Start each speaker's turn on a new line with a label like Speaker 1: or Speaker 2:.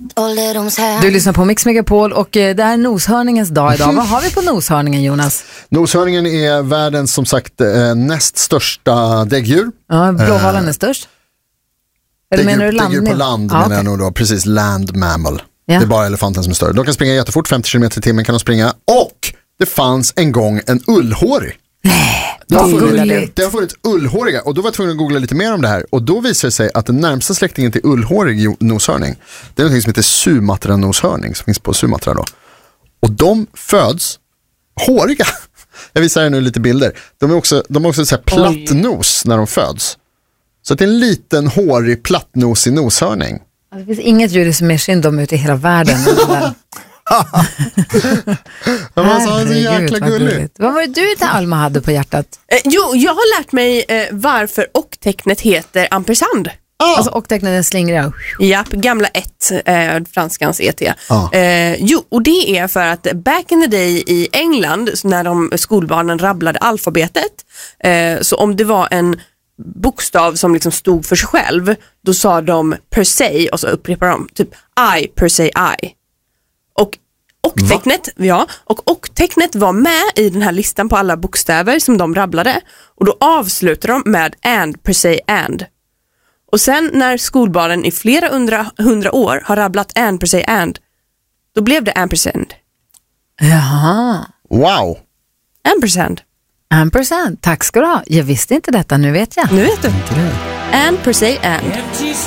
Speaker 1: Du lyssnar på Mix Megapol och det är noshörningens dag idag. Vad har vi på noshörningen, Jonas?
Speaker 2: Noshörningen är världens, som sagt, näst största däggdjur.
Speaker 1: Ja, blåvalen är störst. Eller menar du landning?
Speaker 2: Däggdjur på land menar jag nog då. Precis, land mammal.
Speaker 1: Ja.
Speaker 2: Det är bara elefanten som är större. De kan springa jättefort, 50 km i timmen kan de springa. Och det fanns en gång en ullhårig. Det har funnits ullhåriga. Och då var jag tvungen att googla lite mer om det här. Och då visar det sig att den närmsta släktingen till ullhårig noshörning, det är något som heter Sumatra-noshörning, som finns på Sumatra då. Och de föds håriga. Jag visar er nu lite bilder. De har också så här platt nos när de föds. Så det är en liten hårig plattnosig noshörning.
Speaker 1: Det finns inget djur som är synd om ute i hela världen.
Speaker 2: Det var så jäkla gulligt.
Speaker 1: Vad var det du till Alma hade på hjärtat?
Speaker 3: Jo, jag har lärt mig varför och-tecknet heter ampersand.
Speaker 1: Alltså och-tecknet är slingriga.
Speaker 3: Japp, gamla franskans ET. Och det är för att back in the day i England, när skolbarnen rabblade alfabetet, så om det var en bokstav som liksom stod för sig själv, då sa de per se och så upprepar de typ I per se I. Och-tecknet var med i den här listan på alla bokstäver som de rabblade, och då avslutar de med and per se and. Och sen när skolbarnen i flera hundra år har rabblat and per se and, då blev det ampersand.
Speaker 1: Jaha.
Speaker 2: Wow.
Speaker 1: Ampersand. Tack ska du ha. Jag visste inte detta, nu vet jag.
Speaker 3: Nu vet du. And per se and.